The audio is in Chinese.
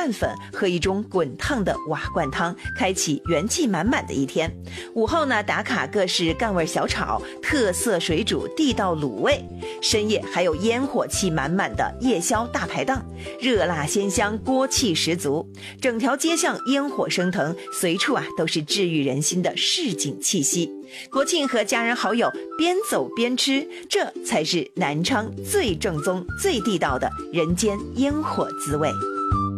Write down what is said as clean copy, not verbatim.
饭粉，喝一盅滚烫的瓦罐汤，开启元气满满的一天。午后呢，打卡各式赣味小炒、特色水煮、地道卤味。深夜还有烟火气满满的夜宵大排档，热辣鲜香，锅气十足，整条街巷烟火升腾，随处都是治愈人心的市井气息。国庆和家人好友边走边吃，这才是南昌最正宗最地道的人间烟火滋味。